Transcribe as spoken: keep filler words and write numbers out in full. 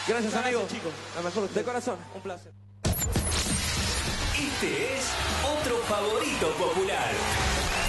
Gracias, Muchas amigo. gracias, chicos. La mejor de corazón. Un placer. Este es otro favorito popular.